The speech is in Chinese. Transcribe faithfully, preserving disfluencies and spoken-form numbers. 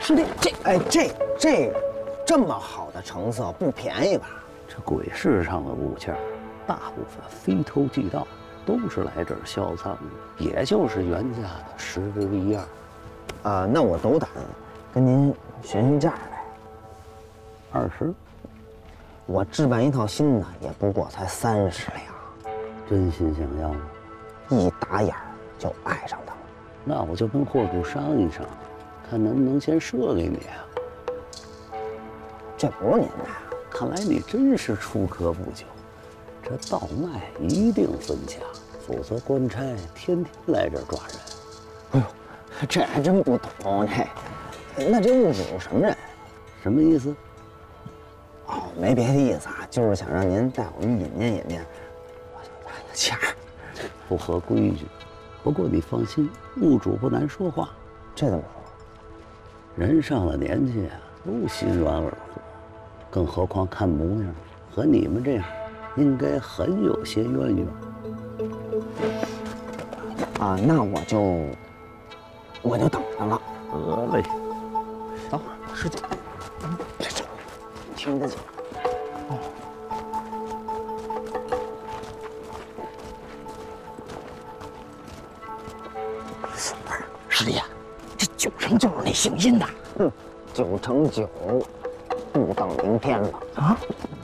师弟，这哎这这个这么好的成色不便宜吧？ 这鬼市上的物件，大部分非偷即盗，都是来这儿销赃的，也就是原价的十之一二。 啊，那我斗胆跟您询询价呗。 二十， 我置办一套新的也不过才三十两， 真心想要吗？ 一打眼儿就爱上它了。 那我就跟货主商议商议，看能不能先赊给你啊。 这不是您的呀？ 看来你真是出科不久，这倒卖一定分家，否则官差天天来这儿抓人。 哎呦，这还真不懂这。那这物主什么人？ 什么意思？ 哦，没别的意思啊，就是想让您带我们引荐引荐。我想压压价， 不合规矩。不过你放心，物主不难说话。 这怎么说？ 人上了年纪啊，都心软耳活，更何况看模样，和你们这样，应该很有些渊源。 啊，那我就我就等着了。 得嘞， 等会儿，师姐，这这听得见。哦。不是，师弟，这九成就是那姓殷的。哼，九成九，不等明天了啊！